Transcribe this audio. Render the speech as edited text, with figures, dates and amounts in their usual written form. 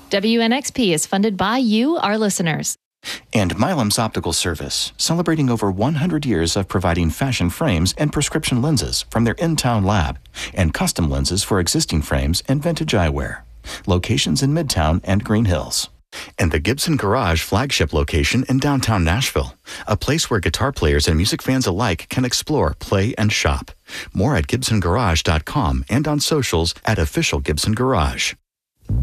WNXP is funded by you, our listeners. And Milam's Optical Service, celebrating over 100 years of providing fashion frames and prescription lenses from their in-town lab, and custom lenses for existing frames and vintage eyewear. Locations in Midtown and Green Hills. And the Gibson Garage flagship location in downtown Nashville, a place where guitar players and music fans alike can explore, play, and shop. More at GibsonGarage.com and on socials at Official Gibson Garage.